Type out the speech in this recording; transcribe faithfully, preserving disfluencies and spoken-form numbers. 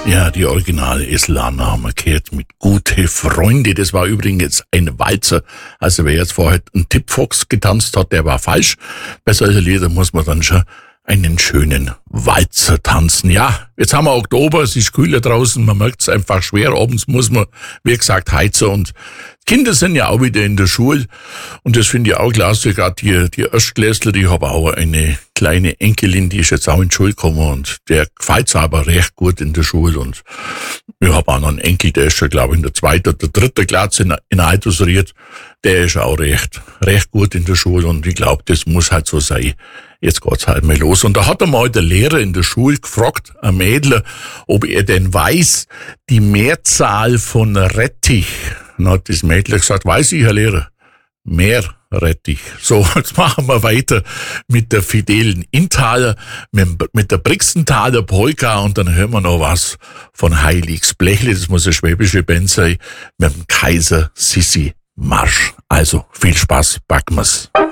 Ja, die originale Eslana haben wir gehört mit Gute Freunde. Das war übrigens ein Walzer. Also wer jetzt vorher einen Tippfox getanzt hat, der war falsch. Bei solchen Liedern muss man dann schon einen schönen Walzer tanzen. Ja, jetzt haben wir Oktober, es ist kühler draußen, man merkt es einfach schwer. Abends muss man, wie gesagt, heizen, und Kinder sind ja auch wieder in der Schule, und das finde ich auch klasse. Gerade die, die Erstklässler, die haben auch eine kleine Enkelin, die ist jetzt auch in die Schule gekommen, und der gefällt's aber recht gut in der Schule. Und ich habe auch noch einen Enkel, der ist schon, glaube ich, in der zweiten oder dritten Klasse in, in Altersried. Der ist auch recht, recht gut in der Schule, und ich glaube, das muss halt so sein. Jetzt geht's halt mal los. Und da hat einmal der Lehrer in der Schule gefragt, ein Mädel, ob er denn weiß, die Mehrzahl von Rettich. Dann hat das Mädel gesagt, weiß ich, Herr Lehrer, Meerrettich. So, jetzt machen wir weiter mit der fidelen Intaler, mit, mit der Brixenthaler Polka, und dann hören wir noch was von Heiligs Blechle, das muss eine schwäbische Band sein, mit dem Kaiser Sissi Marsch. Also, viel Spaß, packen wir's.